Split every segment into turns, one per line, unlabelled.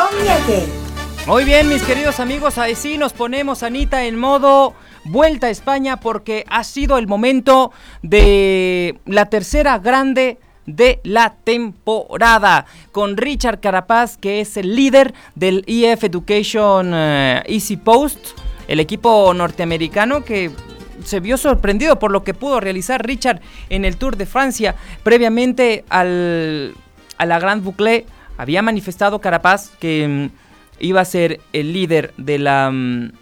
Miguel.
Muy bien, mis queridos amigos, ahí sí nos ponemos, Anita, en modo Vuelta a España, porque ha sido el momento de la tercera grande de la temporada, con Richard Carapaz, que es el líder del EF Education Easy Post, el equipo norteamericano que se vio sorprendido por lo que pudo realizar Richard en el Tour de Francia. Previamente a la Grande Boucle había manifestado Carapaz que iba a ser el líder de la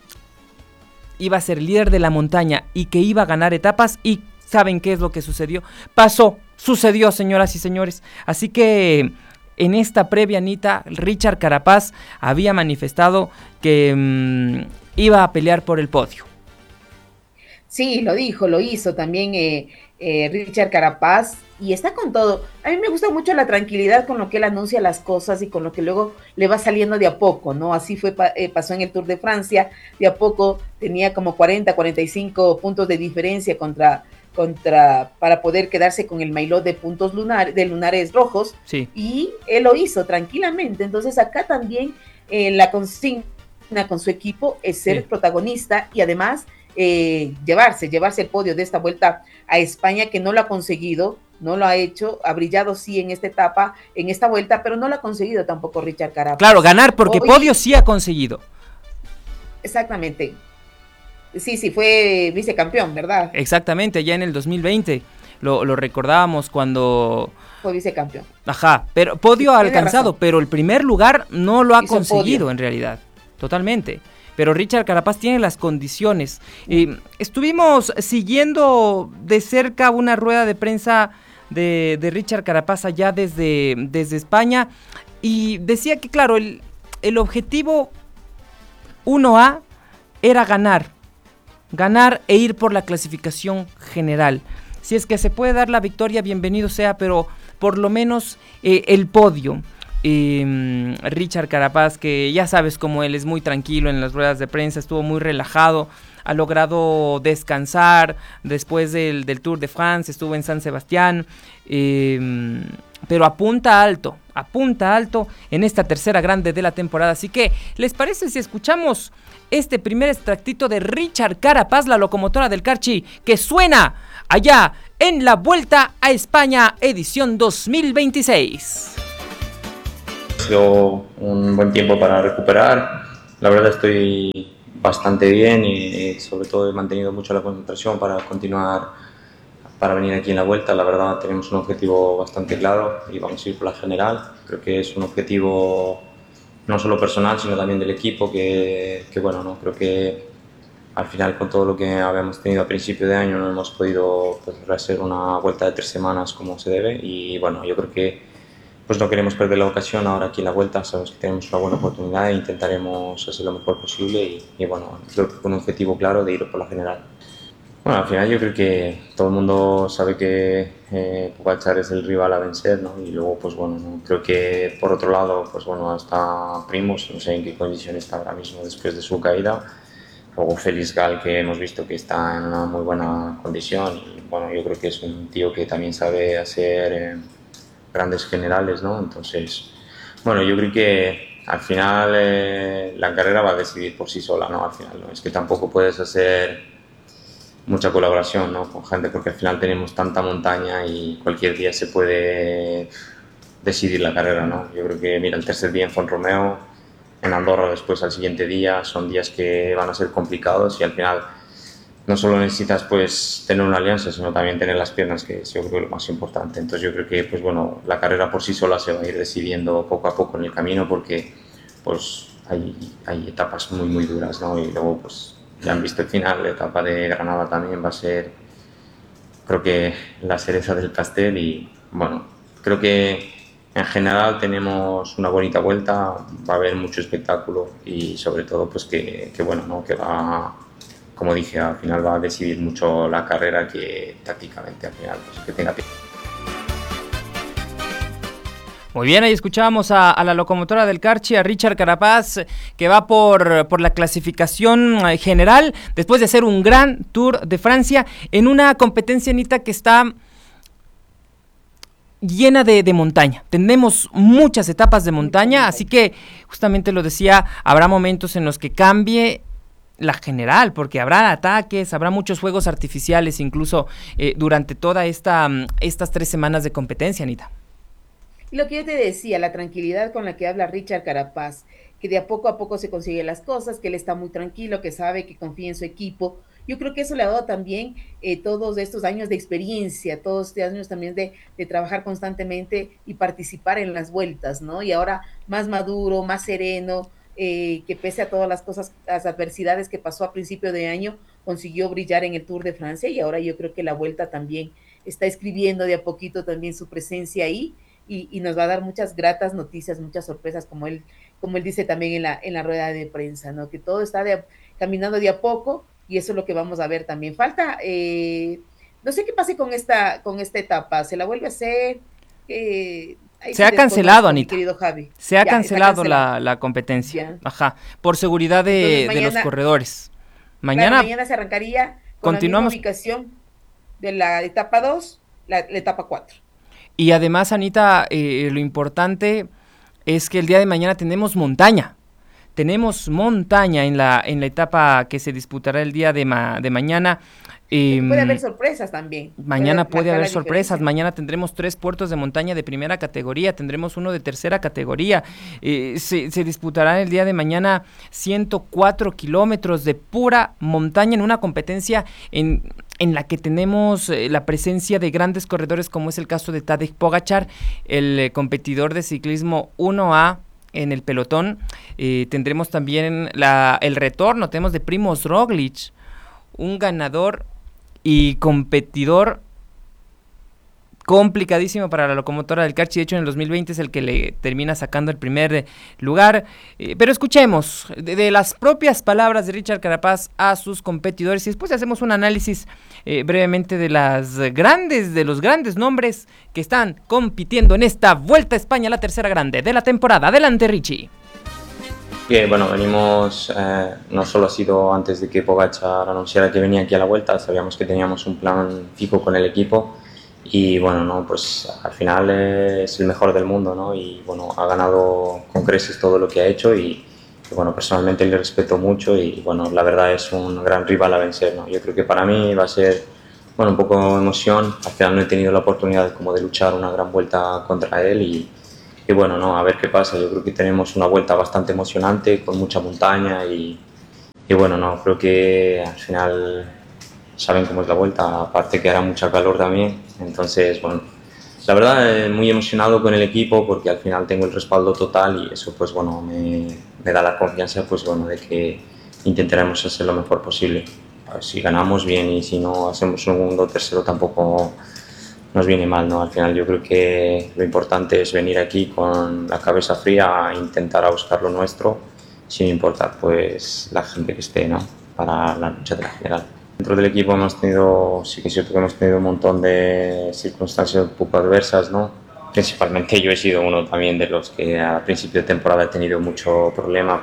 montaña y que iba a ganar etapas, y ¿saben qué es lo que sucedió? Sucedió, señoras y señores. Así que en esta previa, Anita, Richard Carapaz había manifestado que iba a pelear por el podio.
Sí, lo hizo también Richard Carapaz, y está con todo. A mí me gusta mucho la tranquilidad con lo que él anuncia las cosas y con lo que luego le va saliendo de a poco, ¿no? Así pasó en el Tour de Francia, de a poco tenía como 40, 45 puntos de diferencia para poder quedarse con el maillot de puntos lunares rojos, sí. Y él lo hizo tranquilamente. Entonces acá también la consigna con su equipo es ser protagonista y además llevarse el podio de esta Vuelta a España, que no lo ha conseguido, no lo ha hecho, ha brillado sí en esta etapa, en esta Vuelta, pero no lo ha conseguido tampoco Richard Carapaz.
Claro, ganar, porque podio sí ha conseguido.
Exactamente. Sí, fue vicecampeón, ¿verdad?
Exactamente, ya en el 2020, lo recordábamos cuando...
Fue vicecampeón.
Ajá, pero podio ha alcanzado, pero el primer lugar no lo ha conseguido
podio.
En realidad, totalmente. Pero Richard Carapaz tiene las condiciones. Estuvimos siguiendo de cerca una rueda de prensa de Richard Carapaz allá desde España, y decía que, claro, el objetivo 1A era ganar e ir por la clasificación general. Si es que se puede dar la victoria, bienvenido sea, pero por lo menos el podio. Richard Carapaz, que ya sabes cómo él es muy tranquilo en las ruedas de prensa, estuvo muy relajado, ha logrado descansar después del Tour de France, estuvo en San Sebastián, pero apunta alto en esta tercera grande de la temporada. Así que, ¿les parece si escuchamos este primer extractito de Richard Carapaz, la locomotora del Carchi, que suena allá en la Vuelta a España edición 2026?
Ha sido un buen tiempo para recuperar. La verdad estoy bastante bien y sobre todo he mantenido mucho la concentración para continuar, para venir aquí en la Vuelta. La verdad tenemos un objetivo bastante claro y vamos a ir por la general. Creo que es un objetivo no solo personal, sino también del equipo, que bueno, no creo que al final, con todo lo que habíamos tenido a principio de año, no hemos podido hacer una Vuelta de 3 semanas como se debe, y bueno, yo creo que pues no queremos perder la ocasión ahora aquí en la Vuelta. Sabemos que tenemos una buena oportunidad e intentaremos hacer lo mejor posible y bueno, creo que con un objetivo claro de ir por la general. Bueno, al final yo creo que todo el mundo sabe que Pogačar es el rival a vencer, ¿no? Y luego, pues bueno, ¿no? Creo que por otro lado, pues bueno, está Primož, no sé en qué condición está ahora mismo después de su caída. Luego Felix Gall, que hemos visto que está en una muy buena condición, y bueno, yo creo que es un tío que también sabe hacer grandes generales, ¿no? Entonces, bueno, yo creo que al final la carrera va a decidir por sí sola, ¿no? Al final, ¿no? Es que tampoco puedes hacer mucha colaboración, ¿no? Con gente, porque al final tenemos tanta montaña y cualquier día se puede decidir la carrera, ¿no? Yo creo que, mira, el tercer día en Font-Romeu, en Andorra después al siguiente día, son días que van a ser complicados, y al final no solo necesitas pues tener una alianza, sino también tener las piernas, que es yo creo lo más importante. Entonces yo creo que pues bueno, la carrera por sí sola se va a ir decidiendo poco a poco en el camino, porque pues hay etapas muy duras, ¿no? Y luego pues ya han visto el final, la etapa de Granada también va a ser, creo que la cereza del pastel, y bueno, creo que en general tenemos una bonita vuelta, va a haber mucho espectáculo y sobre todo pues que bueno, ¿no? Que va, como dije, al final va a decidir mucho la carrera, que tácticamente al final pues que tenga tiempo.
Muy bien, ahí escuchábamos a la locomotora del Carchi, a Richard Carapaz, que va por la clasificación general, después de hacer un gran Tour de Francia, en una competencia, Anita, que está llena de montaña. Tenemos muchas etapas de montaña, así que justamente lo decía, habrá momentos en los que cambie la general, porque habrá ataques, habrá muchos fuegos artificiales, incluso durante toda estas 3 semanas de competencia, Anita.
Lo que yo te decía, la tranquilidad con la que habla Richard Carapaz, que de a poco se consiguen las cosas, que él está muy tranquilo, que sabe, que confía en su equipo. Yo creo que eso le ha dado también todos estos años de experiencia, todos estos años también de trabajar constantemente y participar en las vueltas, ¿no? Y ahora más maduro, más sereno, que pese a todas las cosas, las adversidades que pasó a principio de año, consiguió brillar en el Tour de Francia y ahora yo creo que la vuelta también está escribiendo de a poquito también su presencia ahí y nos va a dar muchas gratas noticias, muchas sorpresas, como él dice también en la rueda de prensa, ¿no? Que todo está caminando de a poco y eso es lo que vamos a ver también. Falta, no sé qué pase con esta etapa, ¿se la vuelve a hacer?
Se ha cancelado, Anita.
Querido Javi.
Se ha cancelado la competencia. Ya. Ajá. Por seguridad de los corredores.
Mañana se arrancaría con
continuamos.
La misma ubicación de la etapa 2, la etapa 4.
Y además, Anita, lo importante es que el día de mañana tenemos montaña. Tenemos montaña en la etapa que se disputará el día de mañana.
Puede haber sorpresas también.
Mañana puede haber sorpresas. Mañana tendremos 3 puertos de montaña de primera categoría, tendremos uno de tercera categoría. Se disputará el día de mañana 104 kilómetros de pura montaña en una competencia en la que tenemos la presencia de grandes corredores, como es el caso de Tadej Pogačar, el competidor de ciclismo 1A en el pelotón. Tendremos también el retorno, tenemos de Primož Roglič, un ganador y competidor complicadísimo para la locomotora del Carchi. De hecho, en el 2020 es el que le termina sacando el primer lugar. Pero escuchemos de las propias palabras de Richard Carapaz a sus competidores y después hacemos un análisis brevemente de los grandes nombres que están compitiendo en esta Vuelta a España, la tercera grande de la temporada. Adelante, Richie.
Bien, bueno, venimos, no solo ha sido antes de que Pogačar anunciara que venía aquí a la Vuelta, sabíamos que teníamos un plan fijo con el equipo y bueno, no, pues al final es el mejor del mundo, ¿no? Y bueno, ha ganado con creces todo lo que ha hecho y bueno, personalmente le respeto mucho y bueno, la verdad es un gran rival a vencer, ¿no? Yo creo que para mí va a ser, bueno, un poco emoción, al final no he tenido la oportunidad como de luchar una gran vuelta contra él y bueno, no, a ver qué pasa. Yo creo que tenemos una vuelta bastante emocionante, con mucha montaña y bueno, no, creo que al final saben cómo es la vuelta, aparte que hará mucha calor también. Entonces, bueno, la verdad muy emocionado con el equipo porque al final tengo el respaldo total y eso pues bueno, me da la confianza pues bueno, de que intentaremos hacer lo mejor posible. A ver, si ganamos bien y si no hacemos segundo o tercero tampoco nos viene mal, ¿no? Al final yo creo que lo importante es venir aquí con la cabeza fría a intentar a buscar lo nuestro, sin importar pues la gente que esté, ¿no? Para la lucha de la general. Dentro del equipo sí que es cierto que hemos tenido un montón de circunstancias un poco adversas, ¿no? Principalmente yo he sido uno también de los que a principio de temporada he tenido mucho problema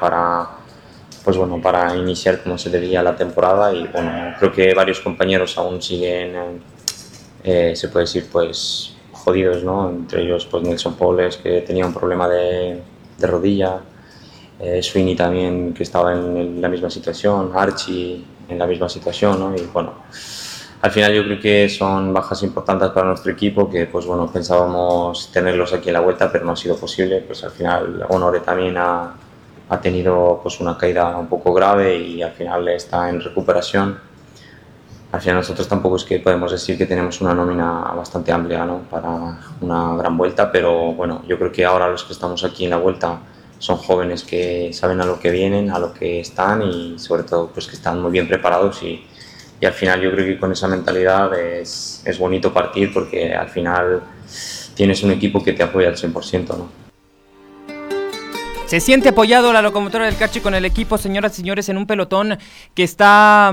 para iniciar como se debía la temporada y bueno, creo que varios compañeros aún siguen se puede decir pues jodidos, ¿no? Entre ellos pues Nelson Poles, que tenía un problema de rodilla, Sweeney también, que estaba en la misma situación, Archie en la misma situación, ¿no? Y bueno, al final yo creo que son bajas importantes para nuestro equipo, que pues bueno, pensábamos tenerlos aquí en la Vuelta, pero no ha sido posible. Pues al final Honore también ha tenido pues una caída un poco grave y al final está en recuperación. Al final nosotros tampoco es que podemos decir que tenemos una nómina bastante amplia, ¿no? Para una gran vuelta, pero bueno, yo creo que ahora los que estamos aquí en la Vuelta son jóvenes que saben a lo que vienen, a lo que están y sobre todo pues que están muy bien preparados y al final yo creo que con esa mentalidad es bonito partir porque al final tienes un equipo que te apoya al 100%, ¿no?
Se siente apoyado la locomotora del Carchi con el equipo, señoras y señores, en un pelotón que está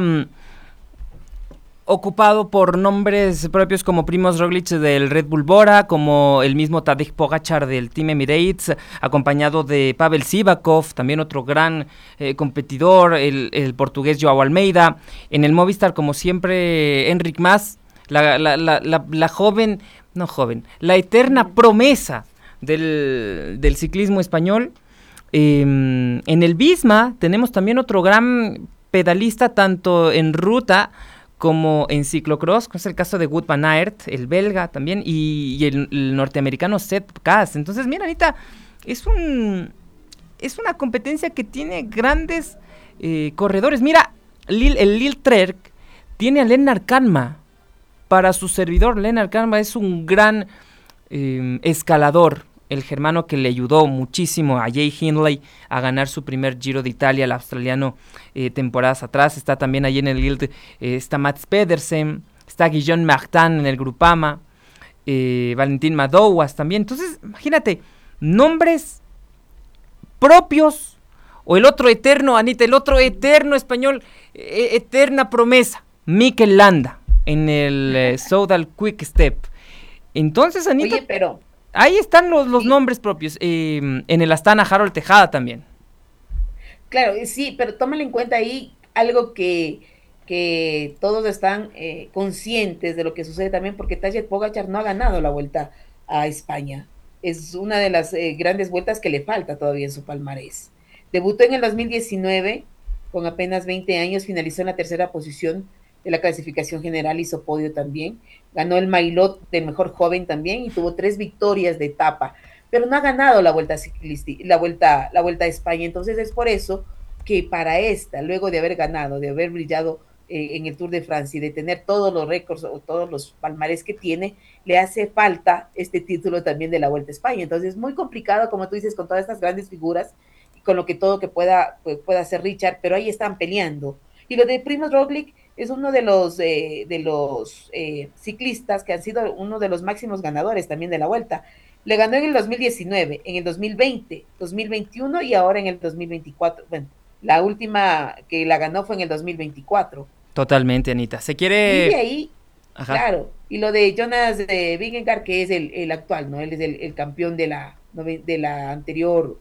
ocupado por nombres propios como Primož Roglič del Red Bull Bora, como el mismo Tadej Pogačar del Team Emirates, acompañado de Pavel Sivakov, también otro gran competidor, el portugués Joao Almeida. En el Movistar, como siempre, Enric Mas, la joven no joven, la eterna promesa del ciclismo español. En el Visma tenemos también otro gran pedalista, tanto en ruta como en ciclocross, que es el caso de Wout van Aert, el belga también, y el norteamericano Sepp Kuss. Entonces, mira, Anita, es una competencia que tiene grandes corredores. Mira, el Lil Trek tiene a Lennart Kemna para su servidor. Lennart Kemna es un gran escalador, el germano que le ayudó muchísimo a Jay Hindley a ganar su primer Giro de Italia, el australiano, temporadas atrás. Está también ahí en el Guild, está Mats Pedersen, está Guillaume Martin en el Grupama, Valentín Madouas también. Entonces, imagínate, nombres propios, o el otro eterno, Anita, el otro eterno español, eterna promesa, Mikel Landa, en el Soudal Quick Step. Entonces, Anita...
Oye, pero...
ahí están los nombres propios. En el Astana, Harold Tejada también.
Claro, sí, pero tómale en cuenta ahí algo que todos están conscientes de lo que sucede también, porque Tadej Pogačar no ha ganado la Vuelta a España. Es una de las grandes vueltas que le falta todavía en su palmarés. Debutó en el 2019, con apenas 20 años, finalizó en la tercera posición de la clasificación general, hizo podio también, ganó el Maillot de mejor joven también y tuvo 3 victorias de etapa, pero no ha ganado la Vuelta a España. Entonces es por eso que para esta, luego de haber ganado, de haber brillado en el Tour de Francia y de tener todos los récords o todos los palmarés que tiene, le hace falta este título también de la Vuelta a España. Entonces es muy complicado, como tú dices, con todas estas grandes figuras y con lo que todo que pueda hacer Richard, pero ahí están peleando. Y lo de Primož Roglič es uno de los ciclistas que han sido uno de los máximos ganadores también de la Vuelta. Le ganó en el 2019, en el 2020, 2021 y ahora en el 2024. Bueno, la última que la ganó fue en el 2024.
Totalmente, Anita. Se quiere...
Y de ahí,
ajá,
claro, y lo de Jonas Vingegaard, que es el actual, ¿no? Él es el campeón de la anterior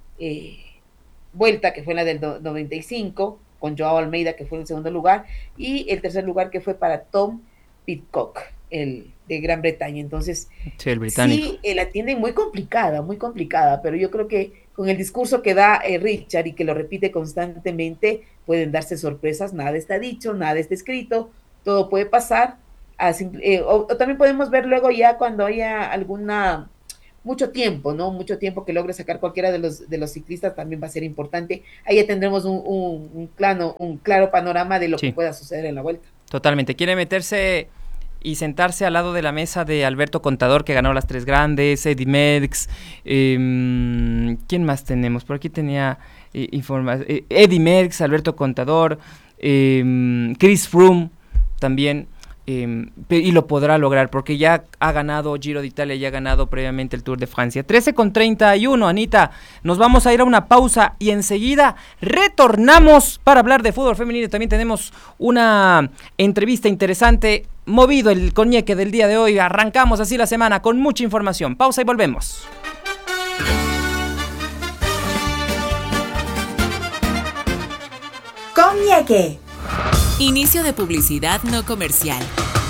Vuelta, que fue la del 95, con Joao Almeida, que fue en el segundo lugar, y el tercer lugar que fue para Tom Pidcock, el de Gran Bretaña. Entonces,
sí, el británico.
Sí, la tienen muy complicada, pero yo creo que con el discurso que da Richard y que lo repite constantemente, pueden darse sorpresas. Nada está dicho, nada está escrito, todo puede pasar, o también podemos ver luego ya cuando haya mucho tiempo, ¿no? Mucho tiempo que logre sacar cualquiera de los ciclistas también va a ser importante. Ahí ya tendremos un claro panorama de lo que pueda suceder en la Vuelta.
Totalmente. Quiere meterse y sentarse al lado de la mesa de Alberto Contador, que ganó las 3 grandes, Eddy Merckx, ¿quién más tenemos? Por aquí tenía información, Eddy Merckx, Alberto Contador, Chris Froome también, y lo podrá lograr porque ya ha ganado Giro de Italia, ya ha ganado previamente el Tour de Francia. 13:31, Anita, nos vamos a ir a una pausa y enseguida retornamos para hablar de fútbol femenino. También tenemos una entrevista interesante, movido el coñeque del día de hoy. Arrancamos así la semana con mucha información. Pausa y volvemos.
Coñeque.
Inicio de publicidad no comercial.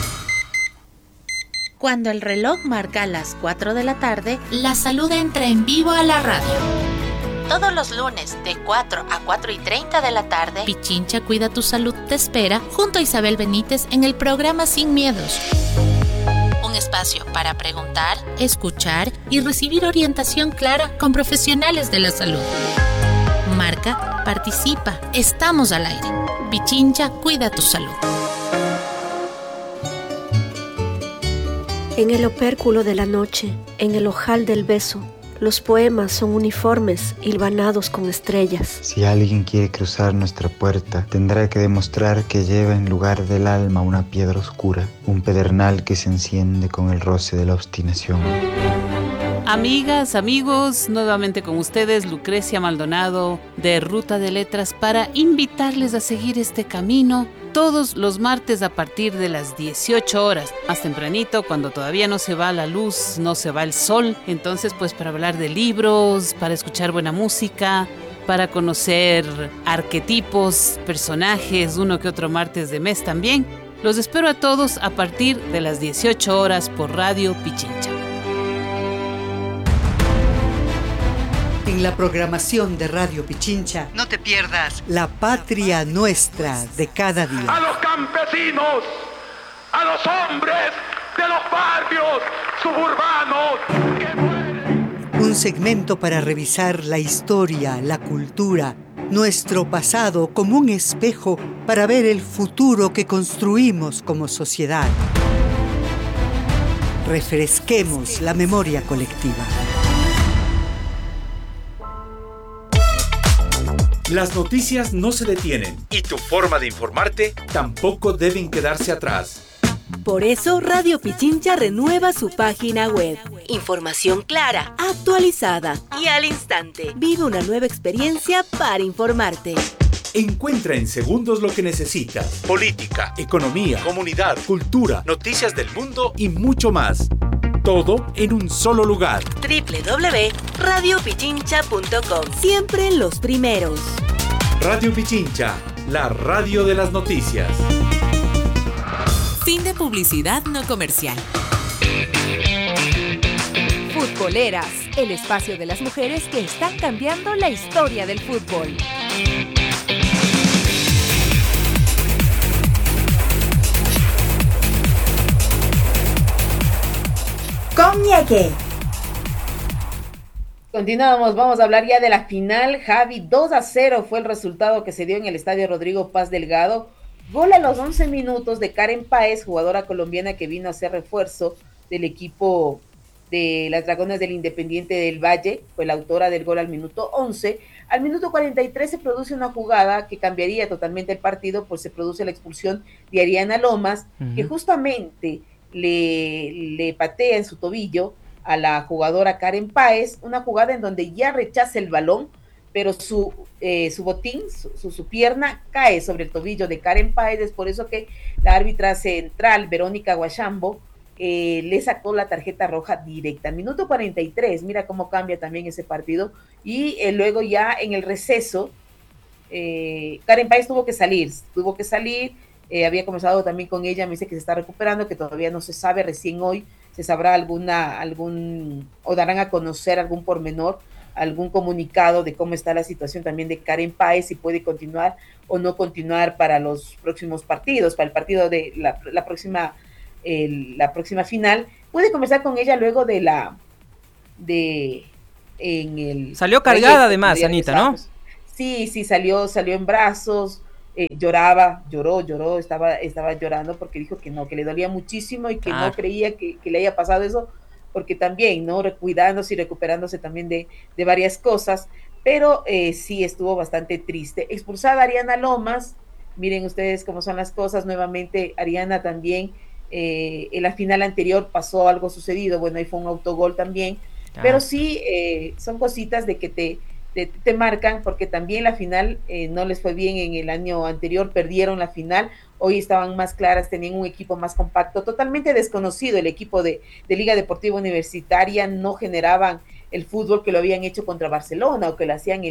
Cuando el reloj marca las 4 de la tarde,
La salud entra en vivo a la radio.
todos los lunes de 4 a 4:30 de la tarde,
Pichincha Cuida tu Salud te espera junto a Isabel Benítez en el programa Sin Miedos. Un espacio para preguntar, escuchar y recibir orientación clara con profesionales de la salud. Marca, participa, estamos al aire. Pichincha Cuida tu Salud.
En el opérculo de la noche, en el ojal del beso, los poemas son uniformes, hilvanados con estrellas.
Si alguien quiere cruzar nuestra puerta, tendrá que demostrar que lleva en lugar del alma una piedra oscura, un pedernal que se enciende con el roce de la obstinación.
Amigas, amigos, nuevamente con ustedes Lucrecia Maldonado de Ruta de Letras para invitarles a seguir este camino todos los martes a partir de las 18 horas, más tempranito, cuando todavía no se va la luz, no se va el sol. Entonces, pues para hablar de libros, para escuchar buena música, para conocer arquetipos, personajes, uno que otro martes de mes también. Los espero a todos a partir de las 18 horas por Radio Pichincha.
En la programación de Radio Pichincha,
no te pierdas
La Patria Nuestra de cada día.
A los campesinos, a los hombres de los barrios suburbanos que mueren.
Un segmento para revisar la historia, la cultura, nuestro pasado como un espejo para ver el futuro que construimos como sociedad. Refresquemos la memoria colectiva.
Las noticias no se detienen y tu forma de informarte tampoco deben quedarse atrás.
Por eso Radio Pichincha renueva su página web. Información clara, actualizada y al instante. Vive una nueva experiencia para informarte.
Encuentra en segundos lo que necesitas. Política, economía, comunidad, cultura, noticias del mundo y mucho más. Todo en un solo lugar.
www.radiopichincha.com. Siempre los primeros.
Radio Pichincha, la radio de las noticias.
Fin de publicidad no comercial.
Futboleras, el espacio de las mujeres que están cambiando la historia del fútbol.
Coñaque. Continuamos, vamos a hablar ya de la final. Javi, 2-0 fue el resultado que se dio en el estadio Rodrigo Paz Delgado. Gol a los 11 minutos de Karen Páez, jugadora colombiana que vino a ser refuerzo del equipo de las Dragonas del Independiente del Valle. Fue la autora del gol al minuto 11. Al minuto 43 se produce una jugada que cambiaría totalmente el partido, pues se produce la expulsión de Ariana Lomas, que justamente le patea en su tobillo a la jugadora Karen Páez, una jugada en donde ya rechaza el balón, pero su botín, su pierna cae sobre el tobillo de Karen Páez. Es por eso que la árbitra central, Verónica Guachambo, le sacó la tarjeta roja directa. Minuto 43, mira cómo cambia también ese partido, y luego ya en el receso, Karen Páez tuvo que salir, había conversado también con ella, me dice que se está recuperando, que todavía no se sabe, recién hoy se sabrá o darán a conocer algún pormenor, algún comunicado de cómo está la situación también de Karen Páez, si puede continuar o no continuar para los próximos partidos, para el partido de la próxima final. Puede conversar con ella luego
salió cargada además, Anita, ¿no?
Sí, salió en brazos, lloró, estaba llorando porque dijo que no, que le dolía muchísimo y que no creía que le haya pasado eso, porque también, ¿no? Cuidándose y recuperándose también de varias cosas, pero sí estuvo bastante triste. Expulsada Ariana Lomas, miren ustedes cómo son las cosas, nuevamente Ariana también, en la final anterior pasó algo sucedido, bueno, ahí fue un autogol también, pero sí, son cositas de que te marcan, porque también la final no les fue bien en el año anterior, perdieron la final, hoy estaban más claras, tenían un equipo más compacto, totalmente desconocido el equipo de Liga Deportiva Universitaria, no generaban el fútbol que lo habían hecho contra Barcelona o que lo hacían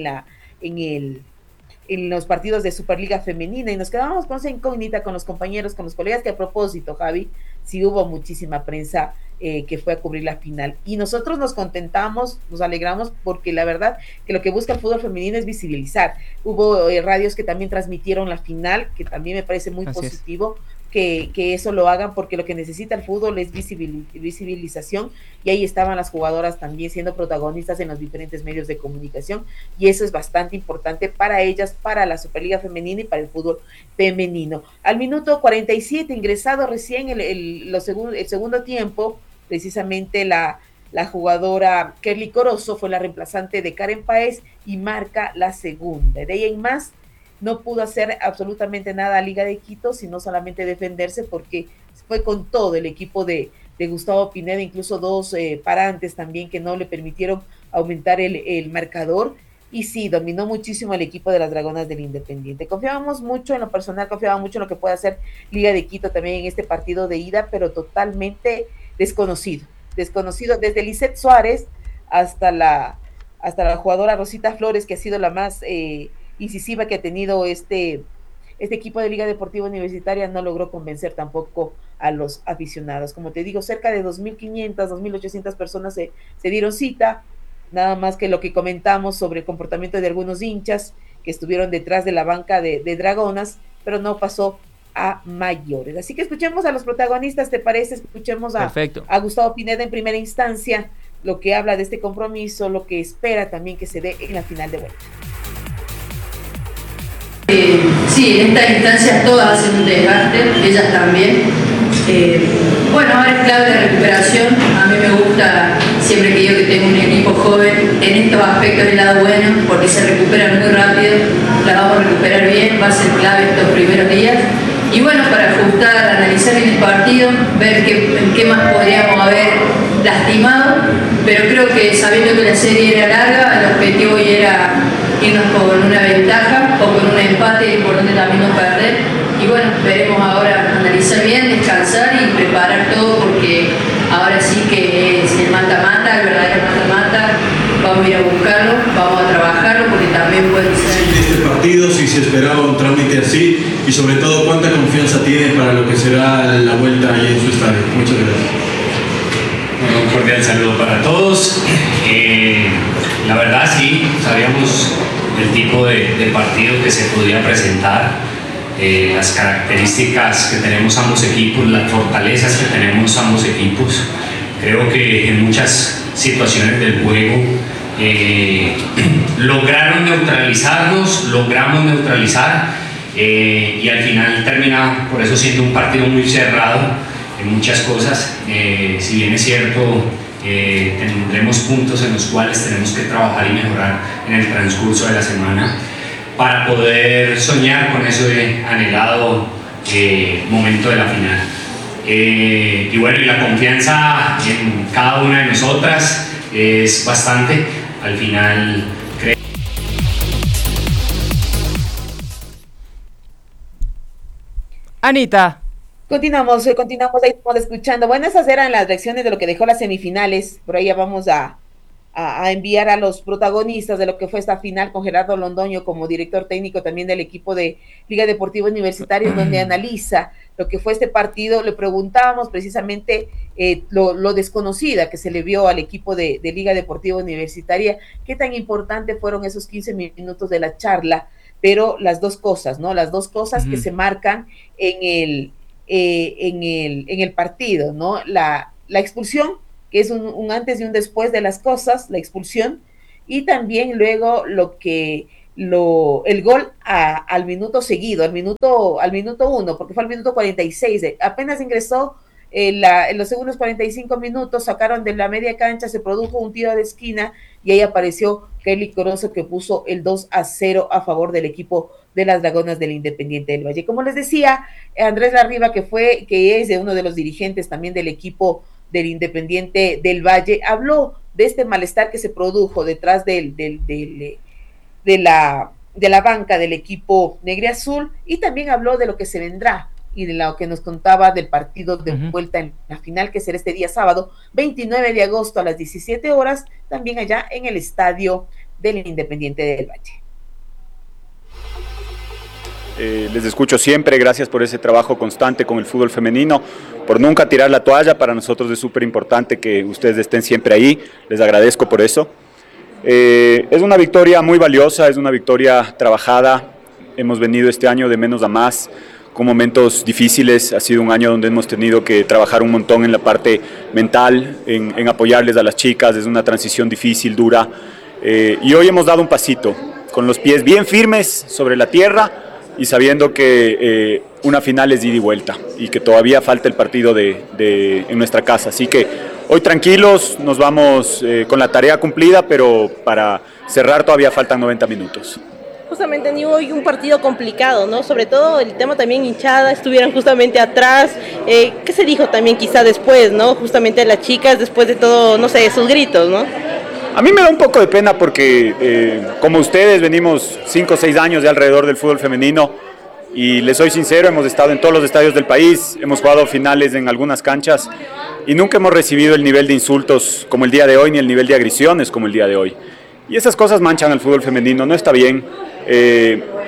en los partidos de Superliga Femenina, y nos quedábamos con esa incógnita con los compañeros, con los colegas, que a propósito, Javi, sí hubo muchísima prensa que fue a cubrir la final, y nosotros nos contentamos, nos alegramos, porque la verdad que lo que busca el fútbol femenino es visibilizar. Hubo radios que también transmitieron la final, que también me parece muy positivo, que eso lo hagan, porque lo que necesita el fútbol es visibilización, y ahí estaban las jugadoras también siendo protagonistas en los diferentes medios de comunicación, y eso es bastante importante para ellas, para la Superliga Femenina y para el fútbol femenino. Al minuto 47, ingresado recién el segundo tiempo, precisamente la jugadora Kerly Corozo fue la reemplazante de Karen Páez y marca la segunda. De ahí en más no pudo hacer absolutamente nada a Liga de Quito, sino solamente defenderse, porque fue con todo el equipo de Gustavo Pineda, incluso dos parantes también que no le permitieron aumentar el marcador, y sí, dominó muchísimo el equipo de las Dragonas del Independiente. Confiábamos mucho, en lo personal confiaba mucho en lo que puede hacer Liga de Quito también en este partido de ida, pero totalmente desconocido desde Lisette Suárez hasta la jugadora Rosita Flores, que ha sido la más incisiva que ha tenido este este equipo de Liga Deportiva Universitaria no logró convencer tampoco a los aficionados. Como te digo, cerca de 2.500, 2.800 personas se dieron cita, nada más que lo que comentamos sobre el comportamiento de algunos hinchas que estuvieron detrás de la banca de Dragonas, pero no pasó a mayores. Así que escuchemos a los protagonistas, ¿te parece? Escuchemos a Gustavo Pineda en primera instancia, lo que habla de este compromiso, lo que espera también que se dé en la final de vuelta.
Sí, en estas instancias todas hacen un desgaste, ellas también. Bueno, ahora es clave la recuperación. A mí me gusta, siempre que digo que tengo un equipo joven, en estos aspectos el lado bueno, porque se recuperan muy rápido, la vamos a recuperar bien, va a ser clave estos primeros días. Y bueno, para ajustar, analizar bien el partido, ver en qué más podríamos haber lastimado, pero creo que sabiendo que la serie era larga, el objetivo hoy era irnos con una ventaja o con un empate, importante también no perder. Y bueno, veremos ahora analizar bien, descansar y preparar todo, porque ahora sí que es el mata-mata, el verdadero mata-mata. Vamos a ir a buscarlo, vamos a trabajarlo, porque también puede ser...
Este partido, si se esperaba un trámite así, y sobre todo cuánta confianza tiene para lo que será la vuelta ahí en su estadio. Muchas gracias.
Bueno, un cordial saludo para todos. La verdad sí, sabíamos el tipo de partido que se podía presentar, las características que tenemos ambos equipos, las fortalezas que tenemos ambos equipos. Creo que en muchas situaciones del juego lograron neutralizarnos, logramos neutralizar y al final termina por eso siendo un partido muy cerrado en muchas cosas. Si bien es cierto, tendremos puntos en los cuales tenemos que trabajar y mejorar en el transcurso de la semana para poder soñar con ese anhelado momento de la final. Y bueno, y la confianza en cada una de nosotras es bastante. Al final creo.
Anita.
Continuamos ahí, estamos escuchando. Bueno, esas eran las reacciones de lo que dejó las semifinales. Por ahí ya vamos a enviar a los protagonistas de lo que fue esta final con Gerardo Londoño como director técnico también del equipo de Liga Deportiva Universitaria, donde analiza lo que fue este partido. Le preguntábamos precisamente lo desconocida que se le vio al equipo de Liga Deportiva Universitaria, qué tan importante fueron esos 15 minutos de la charla, pero las dos cosas, ¿no? Las dos cosas que se marcan en el partido, ¿no? La expulsión, que es un antes y un después de las cosas, la expulsión, y también luego el gol al minuto seguido, al minuto 1, porque fue al minuto 46, apenas ingresó en los segundos 45 minutos, sacaron de la media cancha, se produjo un tiro de esquina, y ahí apareció Kelly Corozo, que puso el 2-0 a favor del equipo de las Dragonas del Independiente del Valle. Como les decía, Andrés Larriba, que es uno de los dirigentes también del equipo del Independiente del Valle, habló de este malestar que se produjo detrás de la banca del equipo negriazul, y también habló de lo que se vendrá y de lo que nos contaba del partido de vuelta en la final, que será este día sábado 29 de agosto a las 17 horas, también allá en el estadio del Independiente del Valle.
Les escucho siempre, gracias por ese trabajo constante con el fútbol femenino, por nunca tirar la toalla. Para nosotros es súper importante que ustedes estén siempre ahí, les agradezco por eso. Es una victoria muy valiosa, es una victoria trabajada. Hemos venido este año de menos a más, con momentos difíciles. Ha sido un año donde hemos tenido que trabajar un montón en la parte mental, en apoyarles a las chicas. Es una transición difícil, dura, y hoy hemos dado un pasito, con los pies bien firmes sobre la tierra, y sabiendo que una final es ida y vuelta y que todavía falta el partido en nuestra casa. Así que hoy tranquilos, nos vamos con la tarea cumplida, pero para cerrar todavía faltan 90 minutos.
Justamente han tenido hoy un partido complicado, ¿no? Sobre todo el tema también hinchada, estuvieron justamente atrás. ¿Qué se dijo también quizá después, ¿no? Justamente las chicas, después de todo, no sé, sus gritos, ¿no?
A mí me da un poco de pena porque, como ustedes, venimos 5 o 6 años de alrededor del fútbol femenino, y les soy sincero, hemos estado en todos los estadios del país, hemos jugado finales en algunas canchas y nunca hemos recibido el nivel de insultos como el día de hoy, ni el nivel de agresiones como el día de hoy. Y esas cosas manchan al fútbol femenino, no está bien.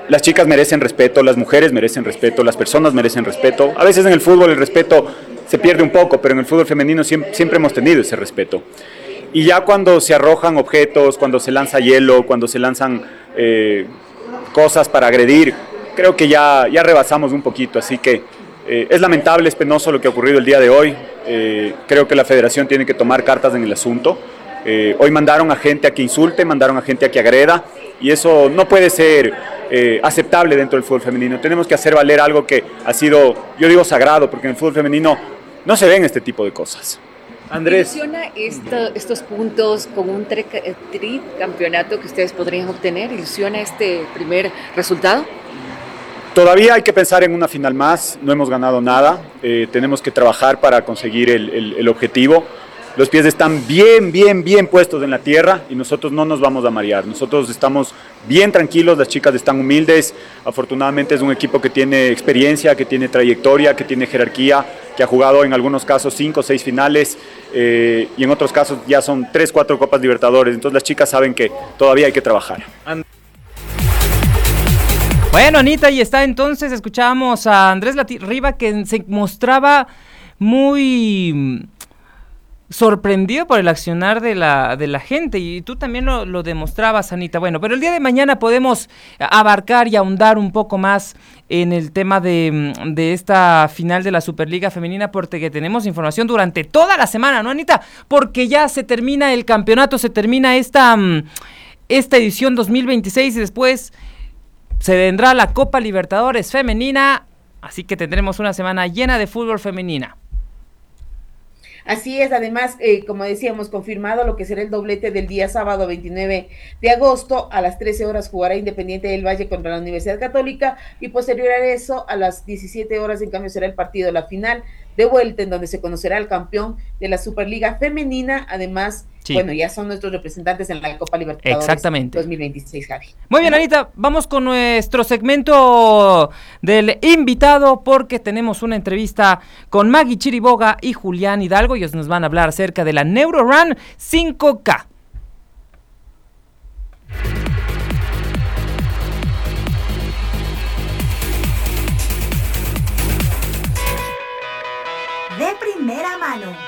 las chicas merecen respeto, las mujeres merecen respeto, las personas merecen respeto. A veces en el fútbol el respeto se pierde un poco, pero en el fútbol femenino siempre hemos tenido ese respeto. Y ya cuando se arrojan objetos, cuando se lanza hielo, cuando se lanzan cosas para agredir, creo que ya rebasamos un poquito, así que es lamentable, es penoso lo que ha ocurrido el día de hoy. Creo que la federación tiene que tomar cartas en el asunto. Hoy mandaron a gente a que insulte, mandaron a gente a que agreda, y eso no puede ser aceptable dentro del fútbol femenino. Tenemos que hacer valer algo que ha sido, yo digo, sagrado, porque en el fútbol femenino no se ven este tipo de cosas. Andrés.
¿Ilusiona estos puntos con un tricampeonato que ustedes podrían obtener? ¿Ilusiona este primer resultado?
Todavía hay que pensar en una final más, no hemos ganado nada, tenemos que trabajar para conseguir el objetivo. Los pies están bien puestos en la tierra y nosotros no nos vamos a marear. Nosotros estamos bien tranquilos, las chicas están humildes. Afortunadamente es un equipo que tiene experiencia, que tiene trayectoria, que tiene jerarquía, que ha jugado en algunos casos 5 o 6 finales y en otros casos ya son 3 o 4 Copas Libertadores. Entonces las chicas saben que todavía hay que trabajar.
Bueno, Anita, y está entonces, escuchábamos a Andrés Riva que se mostraba muy sorprendido por el accionar de la gente, y tú también lo demostrabas, Anita. Bueno, pero el día de mañana podemos abarcar y ahondar un poco más en el tema de esta final de la Superliga Femenina, porque tenemos información durante toda la semana, ¿no, Anita? Porque ya se termina el campeonato, se termina esta edición 2026 y después se vendrá la Copa Libertadores Femenina, así que tendremos una semana llena de fútbol femenina.
Así es, además, como decíamos, confirmado lo que será el doblete del día sábado 29 de agosto, a las 13 horas jugará Independiente del Valle contra la Universidad Católica, y posterior a eso, a las 17 horas, en cambio, será el partido, la final de vuelta, en donde se conocerá el campeón de la Superliga Femenina. Además, sí, bueno, ya son nuestros representantes en la Copa Libertadores. Exactamente. 2026, Javi.
Muy bien, Anita, vamos con nuestro segmento del invitado, porque tenemos una entrevista con Maggie Chiriboga y Julián Hidalgo. Ellos nos van a hablar acerca de la NeuroRun 5K.
De primera mano.